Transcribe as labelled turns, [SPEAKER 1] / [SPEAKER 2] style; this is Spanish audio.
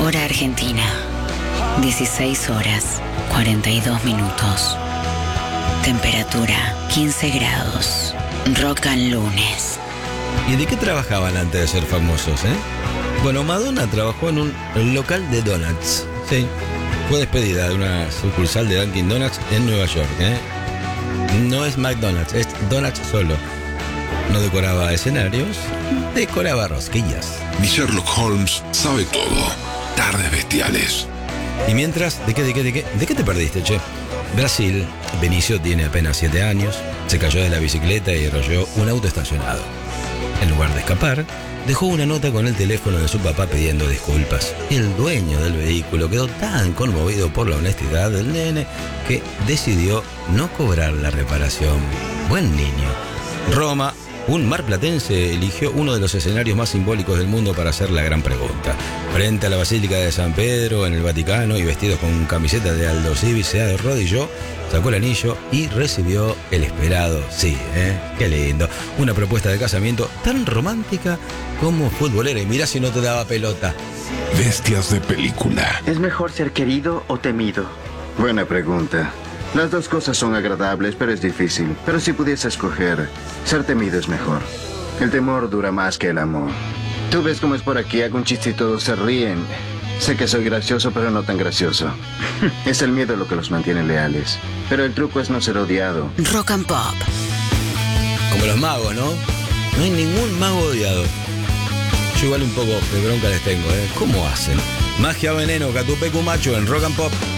[SPEAKER 1] Hora Argentina, 16 horas, 42 minutos. Temperatura, 15 grados. Rock and lunes.
[SPEAKER 2] ¿Y de qué trabajaban antes de ser famosos, Bueno, Madonna trabajó en un local de donuts. Sí. Fue despedida de una sucursal de Dunkin' Donuts en Nueva York, No es McDonald's, es Donuts solo. No decoraba escenarios, decoraba rosquillas.
[SPEAKER 3] Mi Sherlock Holmes sabe todo. Tardes bestiales.
[SPEAKER 2] Y mientras, ¿de qué te perdiste, che? Brasil, Benicio tiene apenas 7 años, se cayó de la bicicleta y arrolló un auto estacionado. En lugar de escapar, dejó una nota con el teléfono de su papá pidiendo disculpas. El dueño del vehículo quedó tan conmovido por la honestidad del nene que decidió no cobrar la reparación. Buen niño. Roma, un marplatense, eligió uno de los escenarios más simbólicos del mundo para hacer la gran pregunta. Frente a la Basílica de San Pedro, en el Vaticano, y vestido con camiseta de Aldo Civi, se arrodilló, sacó el anillo y recibió el esperado. Sí, qué lindo. Una propuesta de casamiento tan romántica como futbolera. Y mirá si no te daba pelota.
[SPEAKER 3] Bestias de película.
[SPEAKER 4] ¿Es mejor ser querido o temido? Buena pregunta. Las dos cosas son agradables, pero es difícil. Pero si pudiese escoger, ser temido es mejor. El temor dura más que el amor. Tú ves cómo es por aquí, hago un chiste y todos se ríen. Sé que soy gracioso, pero no tan gracioso. Es el miedo lo que los mantiene leales. Pero el truco es no ser odiado.
[SPEAKER 1] Rock and Pop.
[SPEAKER 2] Como los magos, ¿no? No hay ningún mago odiado. Yo igual un poco de bronca les tengo, ¿Cómo hacen? Magia, veneno, Catupecu Macho en Rock and Pop.